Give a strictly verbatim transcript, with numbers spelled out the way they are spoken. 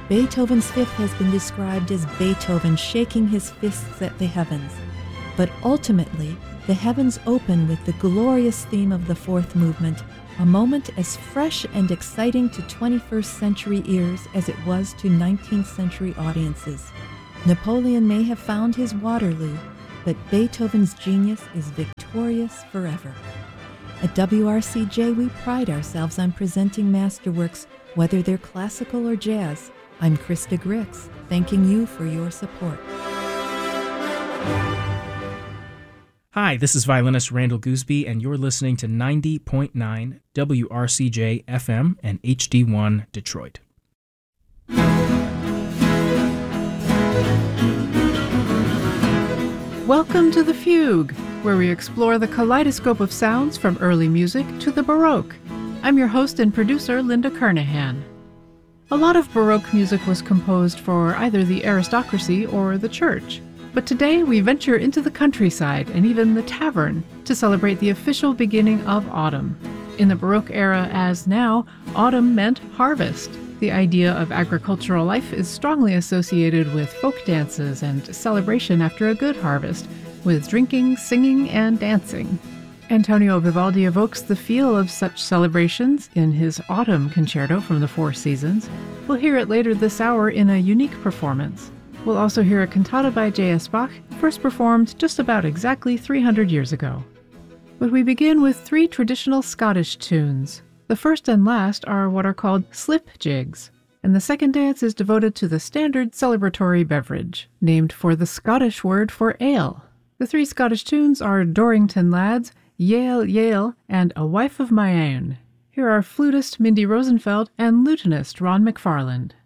Beethoven's Fifth has been described as Beethoven shaking his fists at the heavens. But ultimately, the heavens open with the glorious theme of the fourth movement, a moment as fresh and exciting to twenty-first century ears as it was to nineteenth century audiences. Napoleon may have found his Waterloo, but Beethoven's genius is victorious forever. At W R C J, we pride ourselves on presenting masterworks, whether they're classical or jazz. I'm Krista Grix, thanking you for your support. Hi, this is violinist Randall Gooseby, and you're listening to ninety point nine W R C J F M and H D one Detroit. Welcome to The Fugue, where we explore the kaleidoscope of sounds from early music to the Baroque. I'm your host and producer, Linda Kernahan. A lot of Baroque music was composed for either the aristocracy or the church. But today we venture into the countryside and even the tavern to celebrate the official beginning of autumn. In the Baroque era, as now, autumn meant harvest. The idea of agricultural life is strongly associated with folk dances and celebration after a good harvest, with drinking, singing, and dancing. Antonio Vivaldi evokes the feel of such celebrations in his Autumn Concerto from the Four Seasons. We'll hear it later this hour in a unique performance. We'll also hear a cantata by J S Bach, first performed just about exactly three hundred years ago. But we begin with three traditional Scottish tunes. The first and last are what are called slip jigs, and the second dance is devoted to the standard celebratory beverage, named for the Scottish word for ale. The three Scottish tunes are Dorrington Lads, Yale, Yale, and A Wife of My Own. Here are flutist Mindy Rosenfeld and lutenist Ron McFarland.